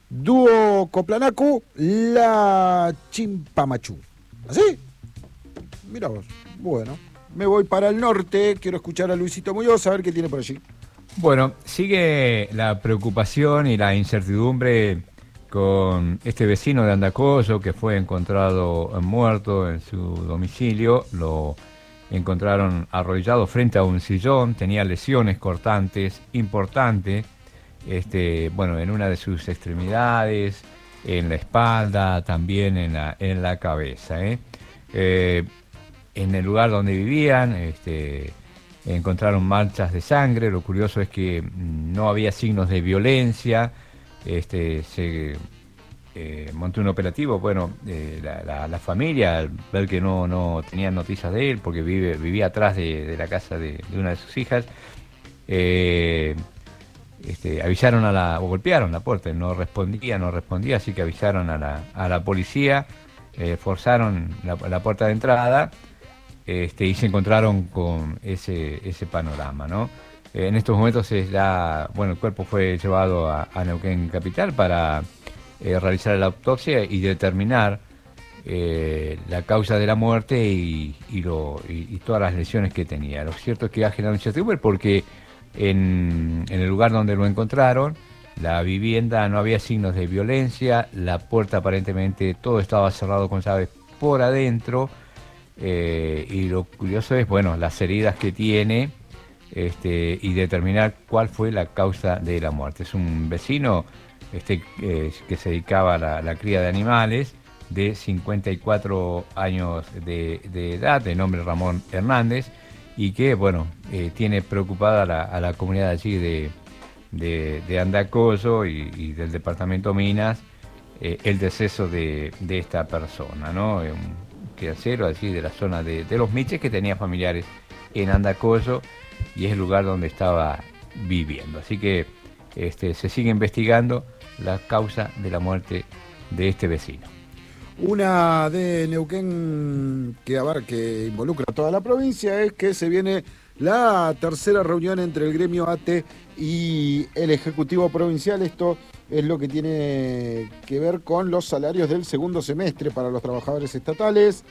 Dúo Coplanacu, la Chimpamachú. ¿Así? Mira vos. Bueno, me voy para el norte, quiero escuchar a Luisito Muñoz, a ver qué tiene por allí. Bueno, sigue la preocupación y la incertidumbre con este vecino de Andacollo que fue encontrado muerto en su domicilio. Lo encontraron arrodillado frente a un sillón, tenía lesiones cortantes importantes, bueno, en una de sus extremidades, en la espalda, también en la cabeza. En el lugar donde vivían, encontraron manchas de sangre. Lo curioso es que no había signos de violencia. Se montó un operativo. Bueno, la familia, al ver que no tenían noticias de él, porque vivía atrás de la casa de una de sus hijas, avisaron o golpearon la puerta. No respondía, así que avisaron a la policía, forzaron la puerta de entrada. Y se encontraron con ese panorama, ¿no? En estos momentos el cuerpo fue llevado a Neuquén Capital para realizar la autopsia y determinar la causa de la muerte y todas las lesiones que tenía. Lo cierto es que ha generado incertidumbre porque en el lugar donde lo encontraron, la vivienda no había signos de violencia, la puerta aparentemente todo estaba cerrado con llaves por adentro. Y lo curioso es, bueno, las heridas que tiene y determinar cuál fue la causa de la muerte. Es un vecino que se dedicaba a la cría de animales, de 54 años de edad, de nombre Ramón Hernández, y que, bueno, tiene preocupada a la comunidad allí de Andacollo y del departamento Minas el deceso de esta persona, ¿no? Quedacero allí de la zona de Los Miches, que tenía familiares en Andacollo y es el lugar donde estaba viviendo. Así que se sigue investigando la causa de la muerte de este vecino. Una de Neuquén que involucra a toda la provincia es que se viene la tercera reunión entre el gremio ATE y el Ejecutivo Provincial. Esto es lo que tiene que ver con los salarios del segundo semestre para los trabajadores estatales.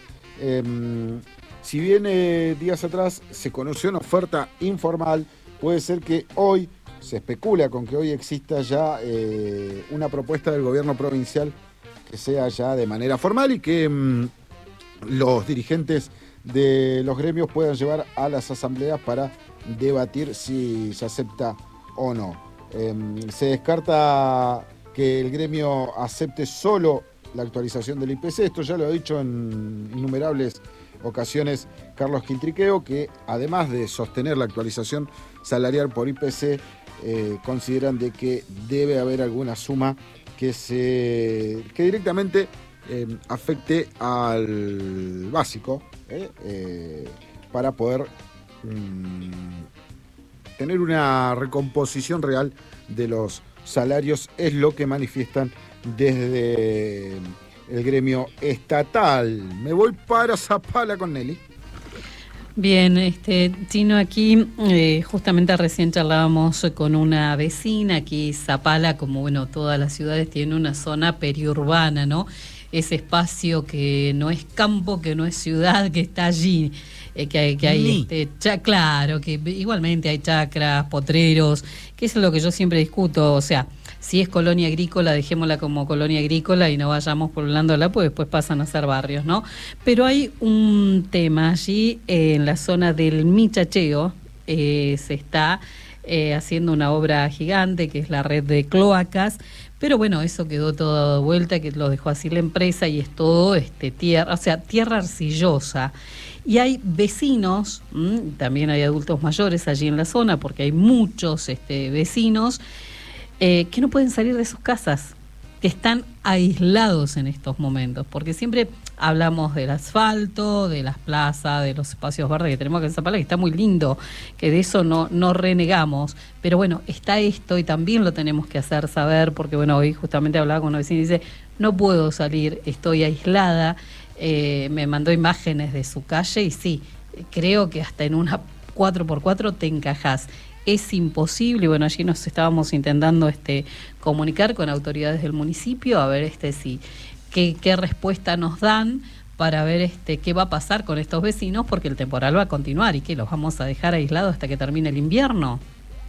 Si bien días atrás se conoció una oferta informal, puede ser que hoy, se especula con que hoy exista ya una propuesta del gobierno provincial que sea ya de manera formal y que los dirigentes de los gremios puedan llevar a las asambleas para debatir si se acepta o no. Se descarta que el gremio acepte solo la actualización del IPC. Esto ya lo ha dicho en innumerables ocasiones Carlos Quintriqueo, que además de sostener la actualización salarial por IPC, consideran de que debe haber alguna suma que directamente afecte al básico, para poder tener una recomposición real de los salarios. Es lo que manifiestan desde el gremio estatal. Me voy para Zapala con Nelly. Bien, Tino, aquí justamente recién charlábamos con una vecina. Aquí Zapala, como bueno, todas las ciudades, tiene una zona periurbana, ¿no? Ese espacio que no es campo, que no es ciudad, que está allí, que hay claro, que igualmente hay chacras, potreros, que es lo que yo siempre discuto. O sea, si es colonia agrícola, dejémosla como colonia agrícola y no vayamos poblándola, pues después pasan a ser barrios, ¿no? Pero hay un tema allí, en la zona del Michacheo, se está haciendo una obra gigante, que es la red de cloacas, pero bueno, eso quedó todo dado vuelta, que lo dejó así la empresa, y es todo tierra, o sea, tierra arcillosa. Y hay vecinos, también hay adultos mayores allí en la zona, porque hay muchos vecinos que no pueden salir de sus casas, que están aislados en estos momentos, porque siempre hablamos del asfalto, de las plazas, de los espacios verdes que tenemos aquí en Zapala, que está muy lindo, que de eso no renegamos, pero bueno, está esto y también lo tenemos que hacer saber, porque bueno, hoy justamente hablaba con una vecina y dice, no puedo salir, estoy aislada, me mandó imágenes de su calle y sí, creo que hasta en una 4x4 te encajás. es imposible. Bueno, allí nos estábamos intentando comunicar con autoridades del municipio a ver si qué respuesta nos dan para ver qué va a pasar con estos vecinos, porque el temporal va a continuar y que los vamos a dejar aislados hasta que termine el invierno.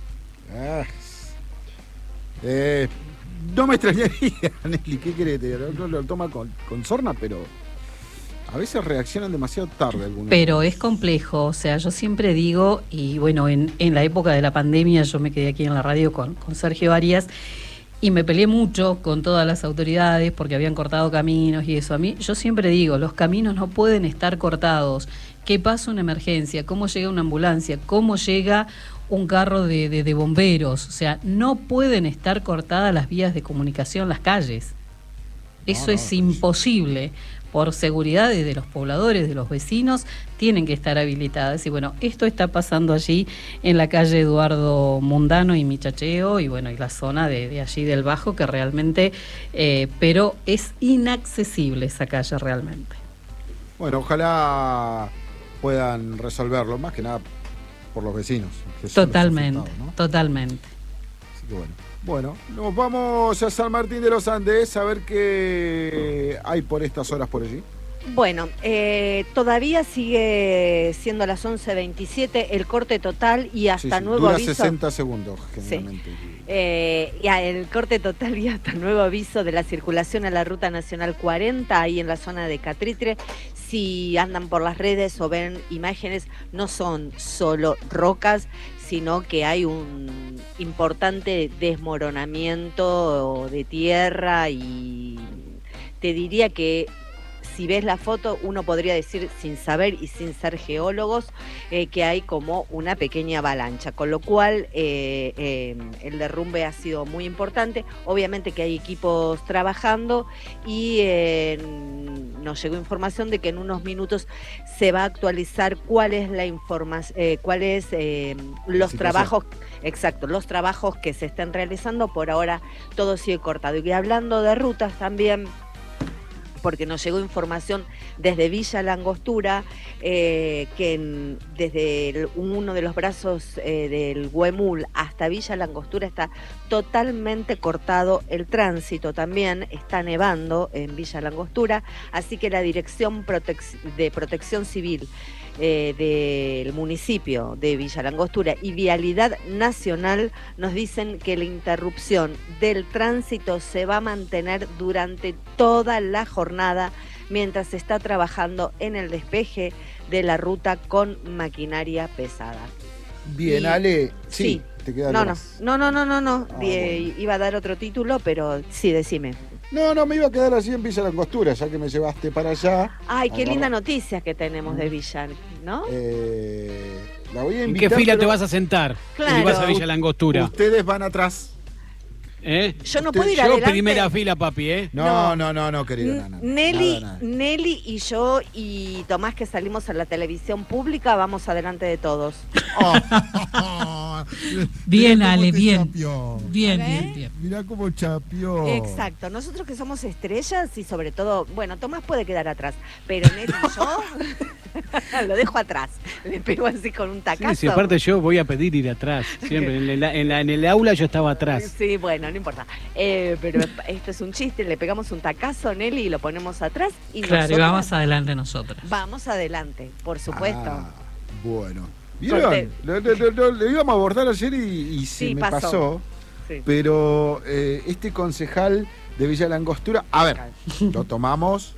No me extrañaría, Nelly, ¿qué querés? Lo toma con sorna, pero a veces reaccionan demasiado tarde algunos. Pero es complejo, o sea, yo siempre digo, y bueno, en la época de la pandemia yo me quedé aquí en la radio con Sergio Arias, y me peleé mucho con todas las autoridades porque habían cortado caminos y eso. Yo siempre digo, los caminos no pueden estar cortados. ¿Qué pasa una emergencia? ¿Cómo llega una ambulancia? ¿Cómo llega un carro de bomberos? O sea, no pueden estar cortadas las vías de comunicación, las calles. Eso es imposible. Por seguridad de los pobladores, de los vecinos, tienen que estar habilitadas. Y bueno, esto está pasando allí en la calle Eduardo Mundano y Michacheo, y bueno, y la zona de allí del Bajo, que realmente, pero es inaccesible esa calle realmente. Bueno, ojalá puedan resolverlo, más que nada por los vecinos. Totalmente, ¿no? Totalmente. Así que bueno, nos vamos a San Martín de los Andes a ver qué hay por estas horas por allí. Bueno, todavía sigue siendo a las 11:27 el corte total y hasta nuevo dura aviso. 60 segundos generalmente. Sí. El corte total y hasta nuevo aviso de la circulación a la Ruta Nacional 40, ahí en la zona de Catritre. Si andan por las redes o ven imágenes, no son solo rocas, sino que hay un importante desmoronamiento de tierra, y te diría que si ves la foto, uno podría decir, sin saber y sin ser geólogos, que hay como una pequeña avalancha, con lo cual el derrumbe ha sido muy importante. Obviamente que hay equipos trabajando y nos llegó información de que en unos minutos se va a actualizar cuál es la información, los trabajos, exacto, los trabajos que se estén realizando. Por ahora todo sigue cortado. Y hablando de rutas también, porque nos llegó información desde Villa Langostura, que desde uno de los brazos del Güemul hasta Villa Langostura está totalmente cortado el tránsito. También está nevando en Villa Langostura, así que la Dirección de Protección Civil del municipio de Villa Langostura y Vialidad Nacional nos dicen que la interrupción del tránsito se va a mantener durante toda la jornada mientras se está trabajando en el despeje de la ruta con maquinaria pesada. Bien, Ale, sí. Te queda No. bueno. Iba a dar otro título, pero sí, decime. No, me iba a quedar así en Villa Langostura, ya que me llevaste para allá. Ay, qué linda noticia que tenemos de Villa, ¿no? La voy a invitar. ¿En qué fila te vas a sentar? Claro. Si vas a Villa Langostura. Ustedes van atrás. Yo no puedo ir adelante. Yo primera fila, papi, No, querido. No. Nelly, Nada. Nelly y yo y Tomás, que salimos a la televisión pública, vamos adelante de todos. Bien, Ale, bien. Chapió. Bien. Mirá cómo chapió. Exacto. Nosotros que somos estrellas y sobre todo, bueno, Tomás puede quedar atrás, pero Nelly y yo lo dejo atrás. Le pego así con un tacazo. Sí, aparte yo voy a pedir ir atrás. Siempre. En el aula yo estaba atrás. Sí, bueno, no importa. Pero esto es un chiste, le pegamos un tacazo a Nelly y lo ponemos atrás. Y claro, y vamos adelante nosotros. Vamos adelante, por supuesto. Bueno. ¿Vieron? Lo íbamos a abordar ayer y se me pasó. Sí. Pero este concejal de Villa Langostura, a ver, lo tomamos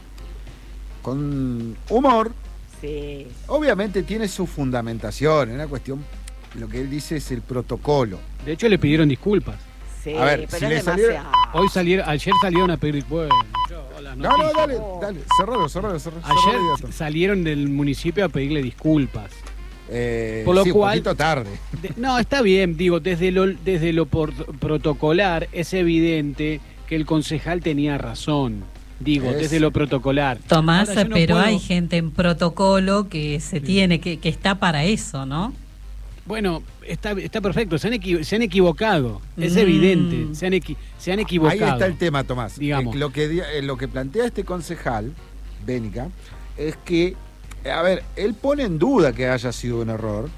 con humor. Sí. Obviamente tiene su fundamentación, es una cuestión, lo que él dice es el protocolo. De hecho le pidieron disculpas. Sí, a ver, pero si es le demasiado. Ayer salieron a pedir disculpas. Dale, cerralo. Ayer salieron del municipio a pedirle disculpas. Por lo cual, un poquito tarde. Está bien, digo, desde lo protocolar es evidente que el concejal tenía razón. Digo, desde lo protocolar. Tomás, pero hay gente en protocolo que se tiene, que está para eso, ¿no? Bueno, está perfecto, se han equivocado, es evidente, se han equivocado. Ahí está el tema, Tomás. Digamos. Lo que plantea este concejal, Bénica, es que, a ver, él pone en duda que haya sido un error,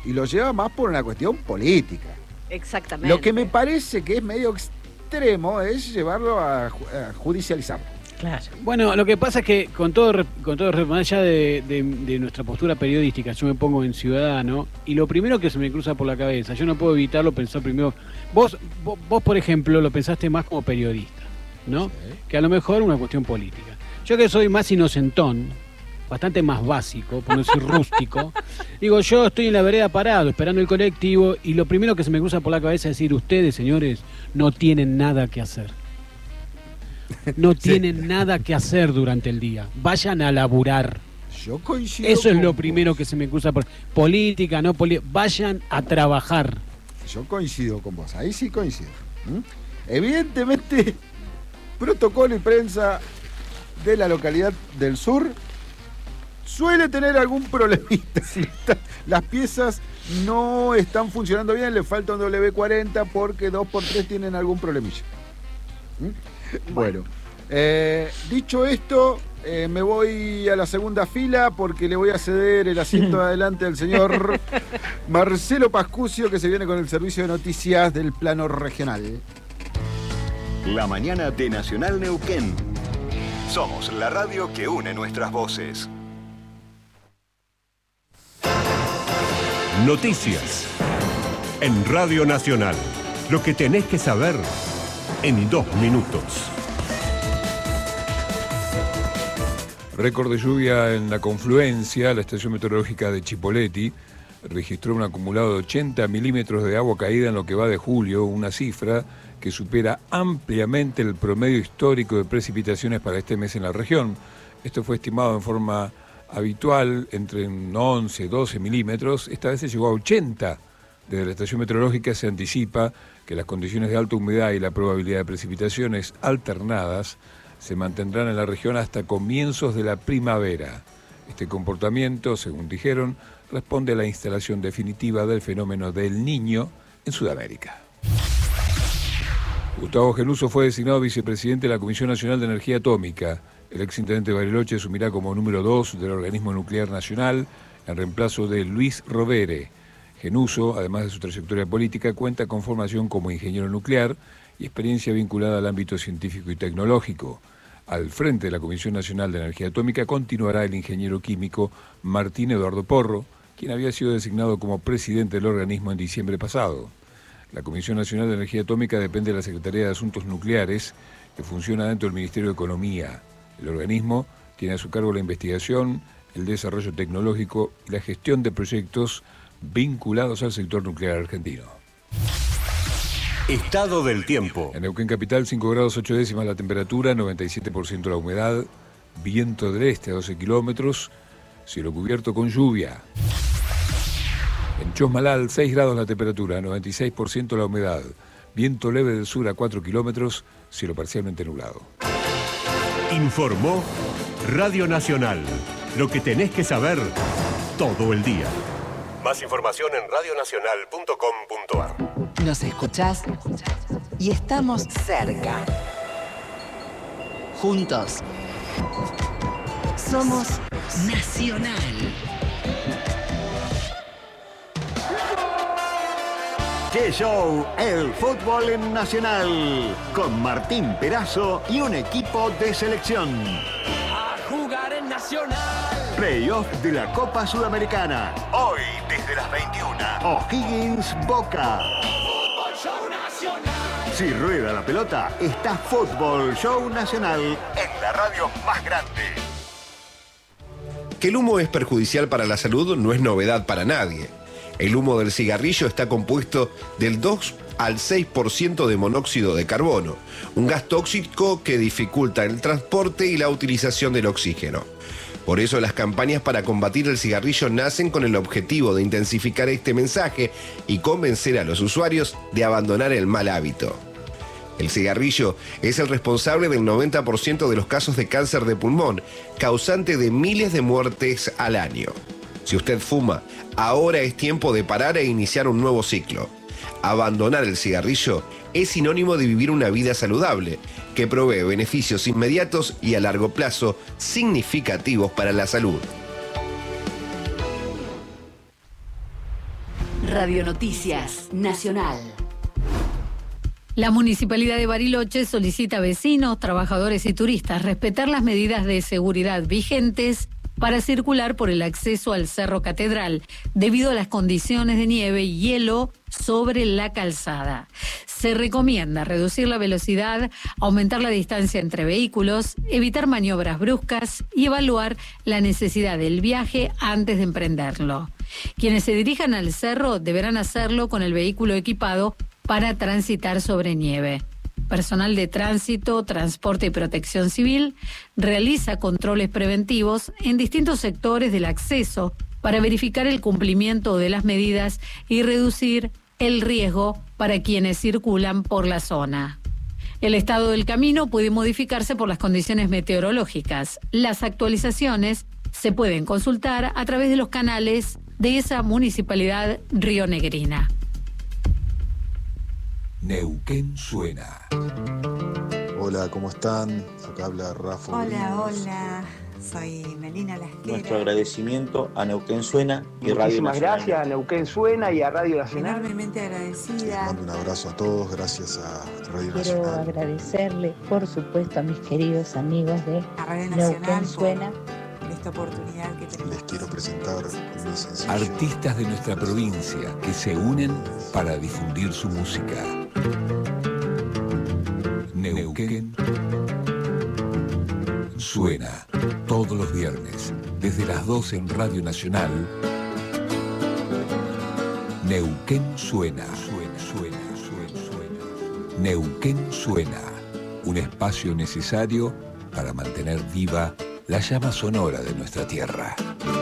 y lo lleva más por una cuestión política. Exactamente. Lo que me parece que es medio extremo es llevarlo a judicializar. Claro. Bueno, lo que pasa es que con todo más allá de nuestra postura periodística, yo me pongo en ciudadano y lo primero que se me cruza por la cabeza, yo no puedo evitarlo pensar primero. Vos por ejemplo, lo pensaste más como periodista, ¿no? Sí. Que a lo mejor una cuestión política. Yo que soy más inocentón, bastante más básico, por no decir rústico, digo, yo estoy en la vereda parado, esperando el colectivo, y lo primero que se me cruza por la cabeza es decir, ustedes, señores, no tienen nada que hacer. No tienen nada que hacer durante el día. Vayan a laburar. Yo coincido. Eso es lo primero que se me cruza por política, no política. Vayan a trabajar. Yo coincido con vos. Ahí sí coincido. Evidentemente, protocolo y prensa de la localidad del sur suele tener algún problemita. Las piezas no están funcionando bien, le falta un W40 porque 2x3 tienen algún problemilla. Bueno, dicho esto, me voy a la segunda fila porque le voy a ceder el asiento de adelante al señor Marcelo Pascucio, que se viene con el servicio de noticias del plano regional. La mañana de Nacional Neuquén. Somos la radio que une nuestras voces. Noticias en Radio Nacional. Lo que tenés que saber en 2 minutos. Récord de lluvia en la confluencia. La estación meteorológica de Chipoleti registró un acumulado de 80 milímetros de agua caída en lo que va de julio, una cifra que supera ampliamente el promedio histórico de precipitaciones para este mes en la región. Esto fue estimado en forma habitual entre 11 y 12 milímetros. Esta vez se llegó a 80. Desde la estación meteorológica se anticipa que las condiciones de alta humedad y la probabilidad de precipitaciones alternadas se mantendrán en la región hasta comienzos de la primavera. Este comportamiento, según dijeron, responde a la instalación definitiva del fenómeno del Niño en Sudamérica. Gustavo Genuso fue designado vicepresidente de la Comisión Nacional de Energía Atómica. El exintendente de Bariloche asumirá como número 2 del Organismo Nuclear Nacional en reemplazo de Luis Rovere. Genuso, además de su trayectoria política, cuenta con formación como ingeniero nuclear y experiencia vinculada al ámbito científico y tecnológico. Al frente de la Comisión Nacional de Energía Atómica continuará el ingeniero químico Martín Eduardo Porro, quien había sido designado como presidente del organismo en diciembre pasado. La Comisión Nacional de Energía Atómica depende de la Secretaría de Asuntos Nucleares, que funciona dentro del Ministerio de Economía. El organismo tiene a su cargo la investigación, el desarrollo tecnológico y la gestión de proyectos vinculados al sector nuclear argentino. Estado del tiempo. En Neuquén Capital, 5 grados 8 décimas la temperatura, 97% la humedad, viento del este a 12 kilómetros, cielo cubierto con lluvia. En Chosmalal, 6 grados la temperatura, 96% la humedad, viento leve del sur a 4 kilómetros, cielo parcialmente nublado. Informó Radio Nacional. Lo que tenés que saber todo el día. Más información en radionacional.com.ar. Nos escuchás y estamos cerca. Juntos. Somos Nacional. ¡Qué show! El fútbol en Nacional. Con Martín Perazo y un equipo de selección. A jugar en Nacional. Playoff de la Copa Sudamericana. Hoy desde las 21. O'Higgins Boca. Fútbol Show Nacional. Si rueda la pelota, está Fútbol Show Nacional en la radio más grande. Que el humo es perjudicial para la salud no es novedad para nadie. El humo del cigarrillo está compuesto del 2 al 6% de monóxido de carbono, un gas tóxico que dificulta el transporte y la utilización del oxígeno. Por eso las campañas para combatir el cigarrillo nacen con el objetivo de intensificar este mensaje y convencer a los usuarios de abandonar el mal hábito. El cigarrillo es el responsable del 90% de los casos de cáncer de pulmón, causante de miles de muertes al año. Si usted fuma, ahora es tiempo de parar e iniciar un nuevo ciclo. Abandonar el cigarrillo es sinónimo de vivir una vida saludable, que provee beneficios inmediatos y a largo plazo significativos para la salud. Radio Noticias Nacional. La Municipalidad de Bariloche solicita a vecinos, trabajadores y turistas respetar las medidas de seguridad vigentes para circular por el acceso al Cerro Catedral, debido a las condiciones de nieve y hielo sobre la calzada. Se recomienda reducir la velocidad, aumentar la distancia entre vehículos, evitar maniobras bruscas y evaluar la necesidad del viaje antes de emprenderlo. Quienes se dirijan al cerro deberán hacerlo con el vehículo equipado para transitar sobre nieve. Personal de tránsito, transporte y protección civil realiza controles preventivos en distintos sectores del acceso para verificar el cumplimiento de las medidas y reducir el riesgo para quienes circulan por la zona. El estado del camino puede modificarse por las condiciones meteorológicas. Las actualizaciones se pueden consultar a través de los canales de esa municipalidad rionegrina. Neuquén suena. Hola, ¿cómo están? Acá habla Rafa. Hola, soy Melina Lasquera. Nuestro agradecimiento a Neuquén Suena y Radio Muchísimas Nacional. gracias a Neuquén Suena y a Radio Nacional. Enormemente agradecida. Les mando un abrazo a todos, gracias a Radio Quiero Nacional. agradecerle, por supuesto, a mis queridos amigos de A Radio Nacional Neuquén Suena. por esta oportunidad que tenemos. Les quiero presentar mi sencillo. Artistas de nuestra provincia que se unen para difundir su música. Neuquén suena todos los viernes desde las 12 en Radio Nacional. Neuquén suena. Neuquén suena. Un espacio necesario para mantener viva la llama sonora de nuestra tierra.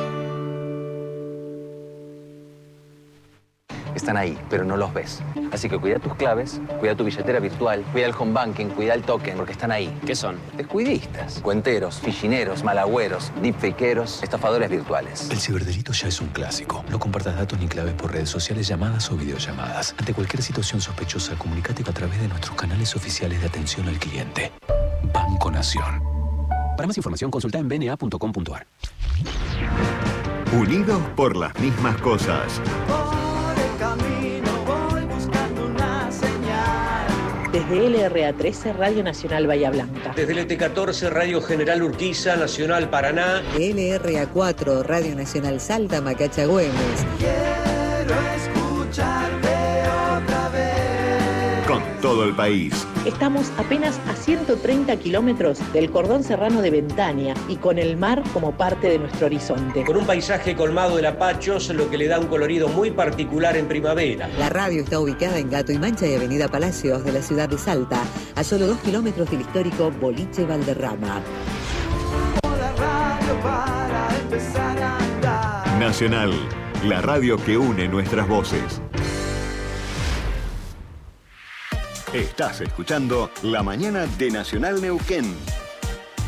Están ahí, pero no los ves. Así que cuida tus claves, cuida tu billetera virtual, cuida el home banking, cuida el token, porque están ahí. ¿Qué son? Descuidistas, cuenteros, fichineros, malagüeros, deepfakeros, estafadores virtuales. El ciberdelito ya es un clásico. No compartas datos ni claves por redes sociales, llamadas o videollamadas. Ante cualquier situación sospechosa, comunícate a través de nuestros canales oficiales de atención al cliente. Banco Nación. Para más información, consulta en bna.com.ar. Unidos por las mismas cosas. Desde LRA13, Radio Nacional Bahía Blanca. Desde el ET14, Radio General Urquiza, Nacional Paraná. LRA4, Radio Nacional Salta, Macacha Güemes. Quiero escucharte otra vez. Con todo el país. Estamos apenas a 130 kilómetros del cordón serrano de Ventania y con el mar como parte de nuestro horizonte. Con un paisaje colmado de lapachos, lo que le da un colorido muy particular en primavera. La radio está ubicada en Gato y Mancha y Avenida Palacios de la ciudad de Salta, a solo 2 kilómetros del histórico Boliche Valderrama. La radio para empezar a andar. Nacional, la radio que une nuestras voces. Estás escuchando La Mañana de Nacional Neuquén.